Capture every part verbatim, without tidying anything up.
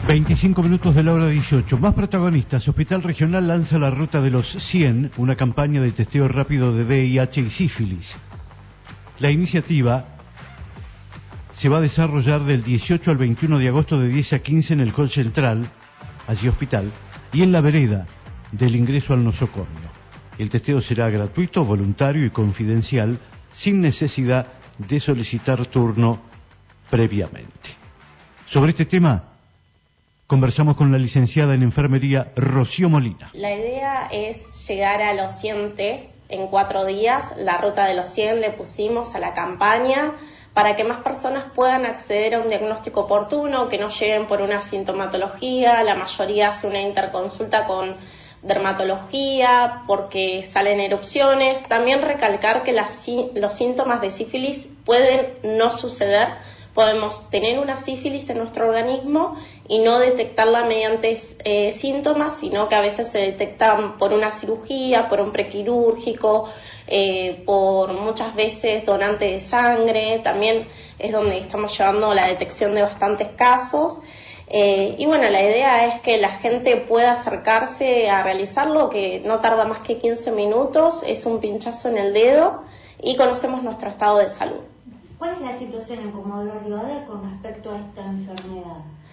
veinticinco minutos de la hora dieciocho. Más protagonistas. Hospital Regional lanza la Ruta de los cien, una campaña de testeo rápido de V I H y sífilis. La iniciativa se va a desarrollar del dieciocho al veintiuno de agosto de diez a quince en el Hall Central, allí hospital, y en la vereda del ingreso al nosocomio. El testeo será gratuito, voluntario y confidencial, sin necesidad de solicitar turno previamente. Sobre este tema conversamos con la licenciada en enfermería Rocío Molina. La idea es llegar a los cien test en cuatro días. La ruta de los cien le pusimos a la campaña para que más personas puedan acceder a un diagnóstico oportuno, que no lleguen por una sintomatología. La mayoría hace una interconsulta con dermatología porque salen erupciones. También recalcar que las, los síntomas de sífilis pueden no suceder. Podemos tener una sífilis en nuestro organismo y no detectarla mediante eh, síntomas, sino que a veces se detectan por una cirugía, por un prequirúrgico, eh, por muchas veces donante de sangre. También es donde estamos llevando la detección de bastantes casos. Eh, y bueno, la idea es que la gente pueda acercarse a realizarlo, que no tarda más que quince minutos, es un pinchazo en el dedo y conocemos nuestro estado de salud. ¿Cuál es la situación en Comodoro Rivadavia con respecto a esta enfermedad?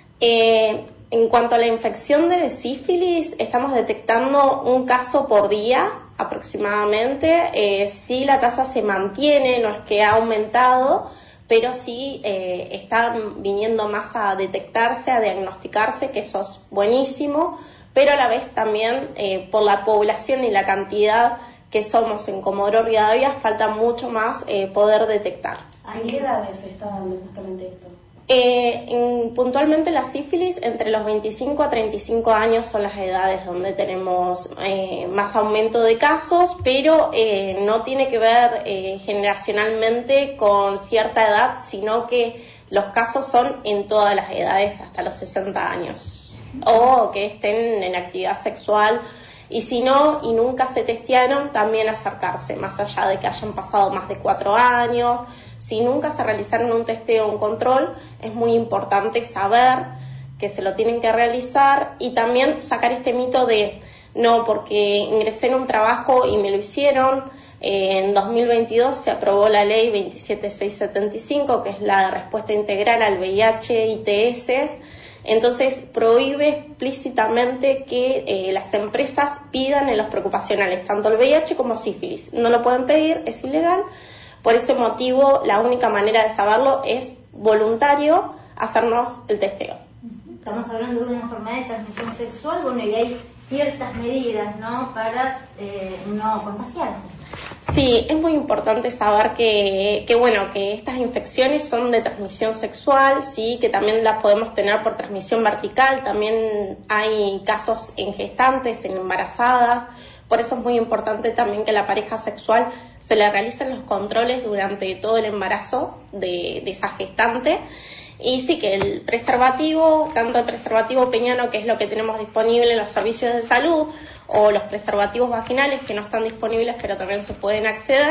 Eh, en cuanto a la infección de sífilis, estamos detectando un caso por día aproximadamente. Eh, sí, la tasa se mantiene, no es que ha aumentado, pero sí eh, están viniendo más a detectarse, a diagnosticarse, que eso es buenísimo, pero a la vez también eh, por la población y la cantidad que somos en Comodoro Rivadavia, falta mucho más eh, poder detectar. ¿A qué edades se está dando justamente esto? Eh, en, puntualmente la sífilis entre los veinticinco a treinta y cinco años son las edades donde tenemos eh, más aumento de casos, pero eh, no tiene que ver eh, generacionalmente con cierta edad, sino que los casos son en todas las edades hasta los sesenta años, o que estén en actividad sexual. Y si no, y nunca se testearon, también acercarse, más allá de que hayan pasado más de cuatro años. Si nunca se realizaron un testeo o un control, es muy importante saber que se lo tienen que realizar y también sacar este mito de, no, porque ingresé en un trabajo y me lo hicieron. Eh, en dos mil veintidós se aprobó la ley veintisiete mil seiscientos setenta y cinco, que es la respuesta integral al V I H y T S. Entonces prohíbe explícitamente que eh, las empresas pidan en los preocupacionales tanto el V I H como sífilis. No lo pueden pedir, es ilegal. Por ese motivo, la única manera de saberlo es voluntario hacernos el testeo. Estamos hablando de una enfermedad de transmisión sexual, bueno, y hay ciertas medidas, ¿no?, para eh, no contagiarse. Sí, es muy importante saber que, que, bueno, que estas infecciones son de transmisión sexual, sí, que también las podemos tener por transmisión vertical, también hay casos en gestantes, en embarazadas, por eso es muy importante también que la pareja sexual se le realicen los controles durante todo el embarazo de, de esa gestante. Y sí, que el preservativo, tanto el preservativo peñano, que es lo que tenemos disponible en los servicios de salud, o los preservativos vaginales, que no están disponibles, pero también se pueden acceder,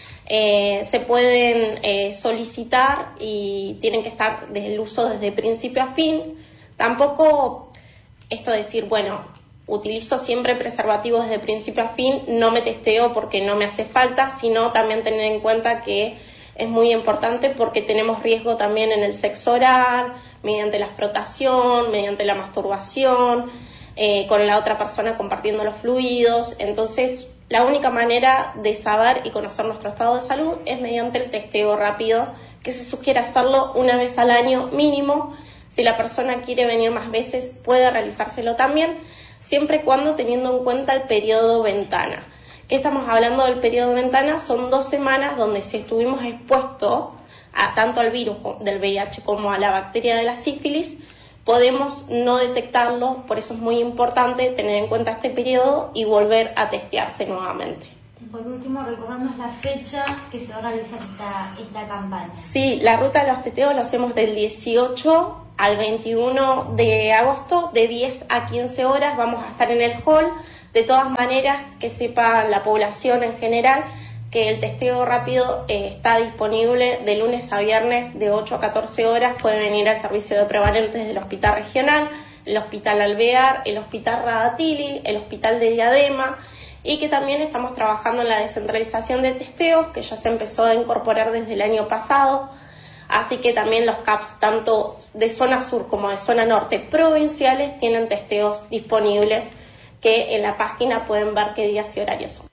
eh, se pueden eh, solicitar y tienen que estar desde el uso desde principio a fin. Tampoco esto de decir, bueno, utilizo siempre preservativos desde principio a fin, no me testeo porque no me hace falta, sino también tener en cuenta que es muy importante porque tenemos riesgo también en el sexo oral, mediante la frotación, mediante la masturbación, eh, con la otra persona compartiendo los fluidos. Entonces, la única manera de saber y conocer nuestro estado de salud es mediante el testeo rápido, que se sugiere hacerlo una vez al año mínimo. Si la persona quiere venir más veces, puede realizárselo también, siempre y cuando teniendo en cuenta el periodo ventana. ¿Qué estamos hablando del periodo de ventana? Son dos semanas donde si estuvimos expuestos a tanto al virus del V I H como a la bacteria de la sífilis, podemos no detectarlo, por eso es muy importante tener en cuenta este periodo y volver a testearse nuevamente. Por último, recordarnos la fecha que se va a realizar esta, esta campaña. Sí, la ruta de los testeos lo hacemos del dieciocho al veintiuno de agosto, de diez a quince horas, vamos a estar en el hall. De todas maneras, que sepa la población en general que el testeo rápido eh, está disponible de lunes a viernes de ocho a catorce horas. Pueden venir al servicio de prevalentes del Hospital Regional, el Hospital Alvear, el Hospital Radatili, el Hospital de Diadema, y que también estamos trabajando en la descentralización de testeos, que ya se empezó a incorporar desde el año pasado. Así que también los C A Ps, tanto de zona sur como de zona norte provinciales, tienen testeos disponibles que en la página pueden ver qué días y horarios son.